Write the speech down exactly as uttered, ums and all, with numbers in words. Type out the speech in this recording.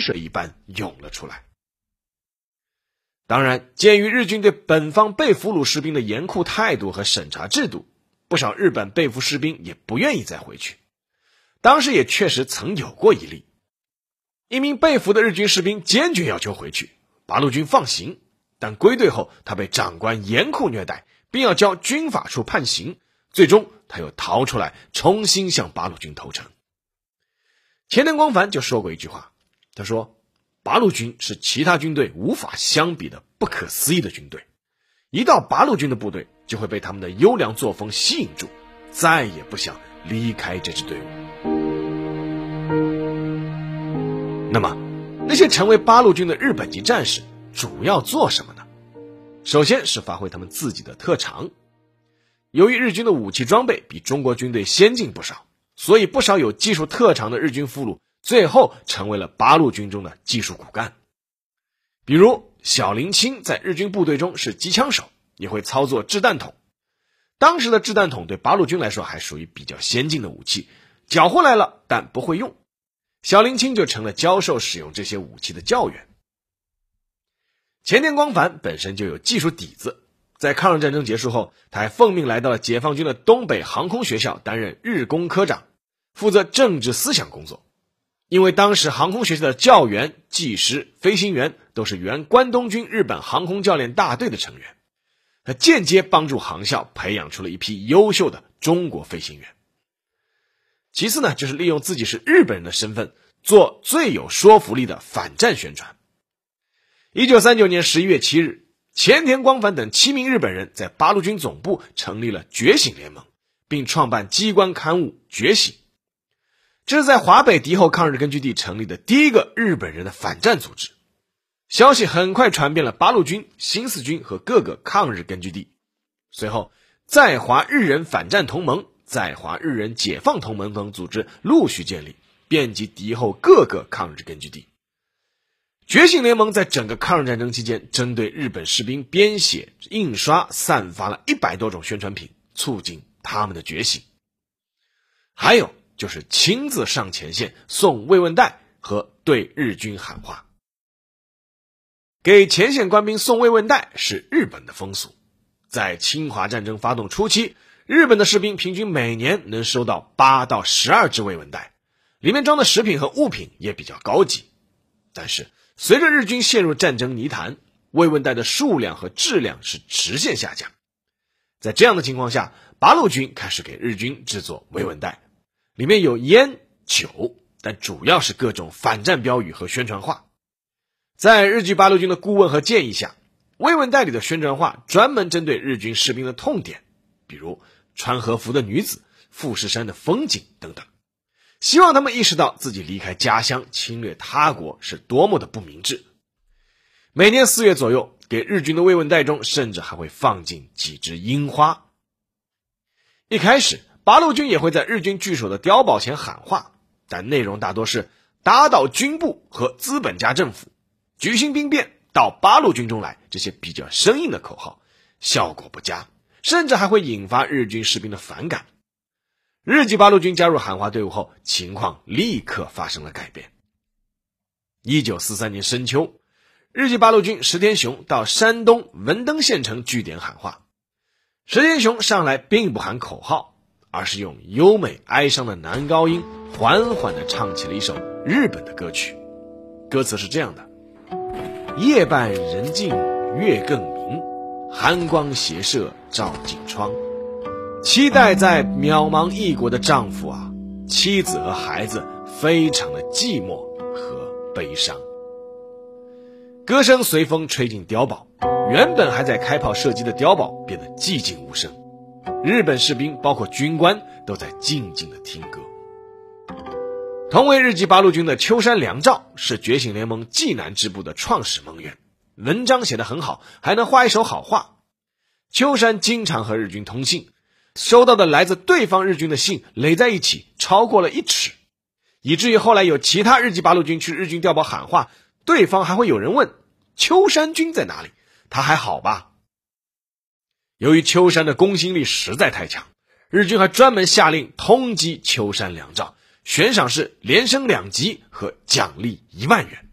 水一般涌了出来。当然，鉴于日军对本方被俘虏士兵的严酷态度和审查制度，不少日本被俘士兵也不愿意再回去。当时也确实曾有过一例，一名被俘的日军士兵坚决要求回去，八路军放行，但归队后他被长官严酷虐待，并要交军法处判刑，最终他又逃出来，重新向八路军投诚。前田光帆就说过一句话，他说，八路军是其他军队无法相比的不可思议的军队，一到八路军的部队就会被他们的优良作风吸引住，再也不想离开这支队伍。那么那些成为八路军的日本籍战士主要做什么呢？首先是发挥他们自己的特长。由于日军的武器装备比中国军队先进不少，所以不少有技术特长的日军俘虏最后成为了八路军中的技术骨干。比如小林清在日军部队中是机枪手，也会操作掷弹筒。当时的掷弹筒对八路军来说还属于比较先进的武器，缴获来了但不会用，小林清就成了教授使用这些武器的教员。前田光帆本身就有技术底子，在抗日战争结束后，他还奉命来到了解放军的东北航空学校担任日工科长，负责政治思想工作。因为当时航空学校的教员、技师、飞行员都是原关东军日本航空教练大队的成员，他间接帮助航校培养出了一批优秀的中国飞行员。其次呢，就是利用自己是日本人的身份，做最有说服力的反战宣传。一九三九年十一月七日，前田光帆等七名日本人在八路军总部成立了觉醒联盟，并创办机关刊物《觉醒》。这是在华北敌后抗日根据地成立的第一个日本人的反战组织。消息很快传遍了八路军、新四军和各个抗日根据地。随后，在华日人反战同盟、在华日人解放同盟等组织陆续建立，遍及敌后各个抗日根据地。觉醒联盟在整个抗日战争期间，针对日本士兵编写、印刷、散发了一百多种宣传品，促进他们的觉醒。还有就是亲自上前线送慰问袋和对日军喊话。给前线官兵送慰问袋是日本的风俗。在侵华战争发动初期，日本的士兵平均每年能收到八到十二只慰问袋，里面装的食品和物品也比较高级。但是随着日军陷入战争泥潭，慰问袋的数量和质量是直线下降。在这样的情况下，八路军开始给日军制作慰问袋，里面有烟、酒，但主要是各种反战标语和宣传画。在日据八路军的顾问和建议下，慰问袋里的宣传画专门针对日军士兵的痛点，比如穿和服的女子、富士山的风景等等，希望他们意识到自己离开家乡侵略他国是多么的不明智。每年四月左右，给日军的慰问袋中甚至还会放进几枝樱花。一开始八路军也会在日军据守的碉堡前喊话，但内容大多是打倒军部和资本家政府，举行兵变，到八路军中来，这些比较生硬的口号，效果不佳，甚至还会引发日军士兵的反感。日籍八路军加入喊话队伍后，情况立刻发生了改变。一九四三年深秋，日籍八路军石田雄到山东文登县城据点喊话。石田雄上来并不喊口号，而是用优美哀伤的男高音缓缓地唱起了一首日本的歌曲。歌词是这样的：夜半人静月更明，寒光斜射照进窗，期待在渺茫异国的丈夫啊，妻子和孩子非常的寂寞和悲伤。歌声随风吹进碉堡，原本还在开炮射击的碉堡变得寂静无声，日本士兵包括军官都在静静的听歌。同为日籍八路军的秋山良照是觉醒联盟济南支部的创始盟员，文章写得很好，还能画一手好画。秋山经常和日军通信，收到的来自对方日军的信垒在一起超过了一尺，以至于后来有其他日籍八路军去日军碉堡喊话，对方还会有人问秋山君在哪里，他还好吧？由于秋山的公信力实在太强，日军还专门下令通缉秋山良照，悬赏是连升两级和奖励一万元。